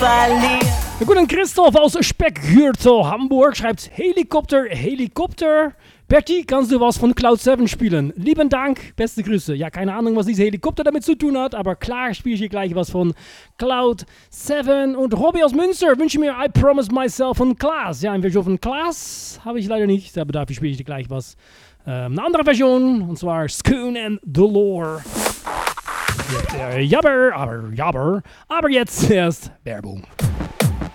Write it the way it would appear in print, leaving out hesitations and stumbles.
verlieren. Der gute Christoph aus Speckgürtel, Hamburg, schreibt Helikopter, Helikopter. Bertie, kannst du was von Cloud 7 spielen? Lieben Dank, beste Grüße. Ja, keine Ahnung, was dieser Helikopter damit zu tun hat, aber klar spiele ich hier gleich was von Cloud 7. Und Robby aus Münster wünsche mir I Promise Myself von Klaas. Ja, eine Version von Klaas habe ich leider nicht, aber dafür spiele ich dir gleich was. Eine andere Version, und zwar Schoon and Dolore. Jabber, aber jetzt erst Werbung.